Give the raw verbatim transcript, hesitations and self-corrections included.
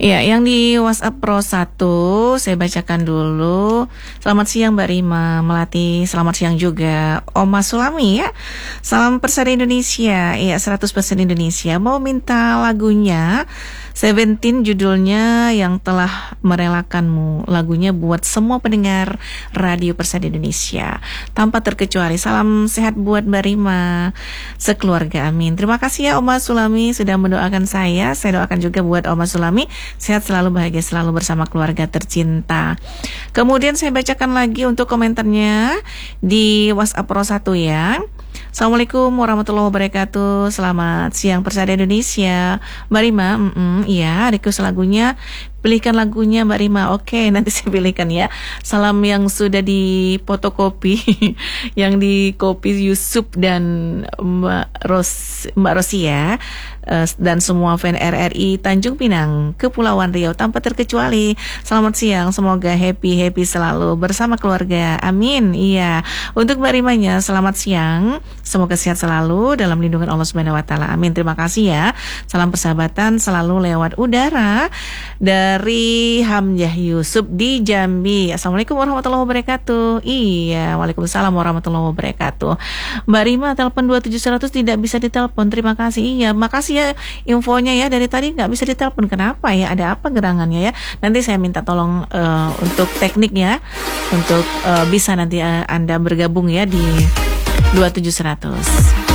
Iya, yang di WhatsApp Pro satu saya bacakan dulu. Selamat siang Mbak Rima Melati, selamat siang juga Oma Sulami ya. Salam Persada Indonesia. Iya, seratus persen Indonesia. Mau minta lagunya Seventeen judulnya Yang Telah Merelakanmu. Lagunya buat semua pendengar Radio Persada Indonesia tanpa terkecuali. Salam sehat buat Mbak Rima sekeluarga, amin. Terima kasih ya Oma Sulami sudah mendoakan saya. Saya doakan juga buat Oma Sulami sehat selalu, bahagia selalu bersama keluarga tercinta. Kemudian saya bacakan lagi untuk komentarnya di WhatsApp Pro satu ya. Assalamualaikum warahmatullahi wabarakatuh. Selamat siang Persada Indonesia. Mbak Rima, mm -mm, iya request lagunya. Pilihkan lagunya Mbak Rima. Oke, nanti saya pilihkan ya. Salam yang sudah di fotokopi, yang di kopi Yusuf dan Mbak Ros, Mbak Rosi ya, dan semua fan R R I Tanjung Pinang, Kepulauan Riau tanpa terkecuali. Selamat siang, semoga happy happy selalu bersama keluarga. Amin. Iya. Untuk Mbak Rimanya, selamat siang. Semoga sehat selalu dalam lindungan Allah Subhanahu Wa Taala. Amin. Terima kasih ya. Salam persahabatan selalu lewat udara dari Hamzah Yusuf di Jambi. Assalamualaikum warahmatullahi wabarakatuh. Iya, waalaikumsalam warahmatullahi wabarakatuh. Mbak Rima, telepon dua tujuh seratus tidak bisa ditelepon. Terima kasih. Iya, makasih ya infonya ya. Dari tadi nggak bisa ditelepon. Kenapa ya? Ada apa gerangannya ya? Nanti saya minta tolong uh, untuk tekniknya, untuk uh, bisa nanti uh, Anda bergabung ya di dua tujuh seratus.